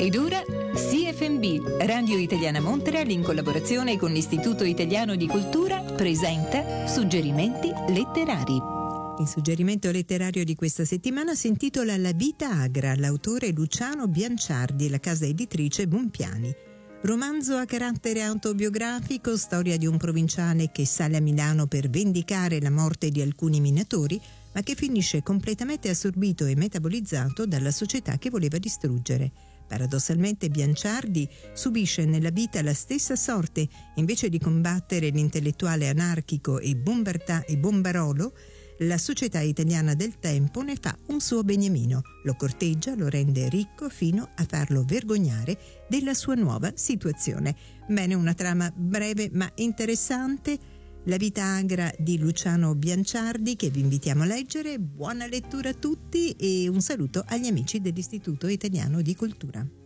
Ed ora CFMB, Radio Italiana Montreal, in collaborazione con l'Istituto Italiano di Cultura, presenta Suggerimenti letterari. Il suggerimento letterario di questa settimana si intitola La vita agra, l'autore Luciano Bianciardi, la casa editrice Bonpiani. Romanzo a carattere autobiografico, storia di un provinciale che sale a Milano per vendicare la morte di alcuni minatori, ma che finisce completamente assorbito e metabolizzato dalla società che voleva distruggere. Paradossalmente Bianciardi subisce nella vita la stessa sorte. Invece di combattere l'intellettuale anarchico e bombarolo, la società italiana del tempo ne fa un suo beniamino, lo corteggia, lo rende ricco fino a farlo vergognare della sua nuova situazione. Bene, una trama breve ma interessante, La vita agra di Luciano Bianciardi, che vi invitiamo a leggere. Buona lettura a tutti e un saluto agli amici dell'Istituto Italiano di Cultura.